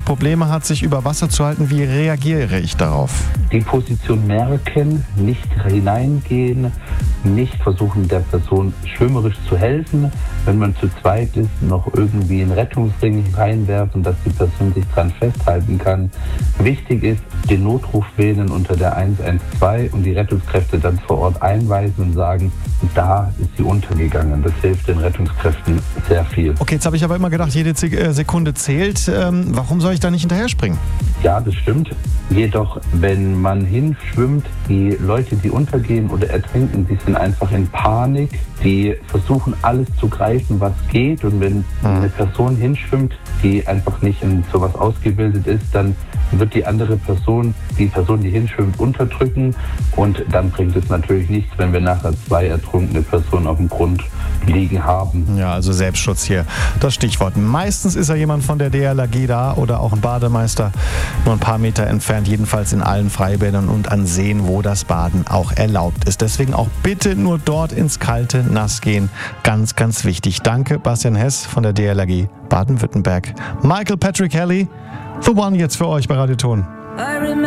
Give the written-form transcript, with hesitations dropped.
Probleme hat, sich über Wasser zu halten. Wie reagiere ich darauf? Die Position merken, nicht hineingehen, nicht versuchen, der Person schwimmerisch zu helfen. Wenn man zu zweit ist, noch irgendwie einen Rettungsring reinwerfen, dass die Person sich dran festhalten kann. Wichtig ist, den Notruf wählen unter der 112 und die Rettungskräfte dann vor Ort einweisen und sagen, da ist sie untergegangen. Das hilft den Rettungskräften sehr viel. Okay, jetzt habe ich aber immer gedacht, jede Sekunde zählt. Warum soll ich da nicht hinterher springen? Ja, das stimmt. Jedoch, wenn man hinschwimmt, die Leute, die untergehen oder ertrinken, die sind einfach in Panik. Die versuchen alles zu greifen, was geht. Und wenn eine Person hinschwimmt, die einfach nicht in sowas ausgebildet ist, dann wird die andere Person, die hinschwimmt, unterdrücken. Und dann bringt es natürlich nichts, wenn wir nachher 2 ertrunkene Personen auf dem Grund liegen haben. Ja, also Selbstschutz hier, das Stichwort. Meistens ist ja jemand von der DLRG da oder auch ein Bademeister nur ein paar Meter entfernt, jedenfalls in allen Freibädern und an Seen, wo das Baden auch erlaubt ist. Deswegen auch bitte nur dort ins kalte Nass gehen. Ganz, ganz wichtig. Danke, Bastian Hess von der DLRG Baden-Württemberg. Michael Patrick Kelly, The One jetzt für euch bei Radio Ton.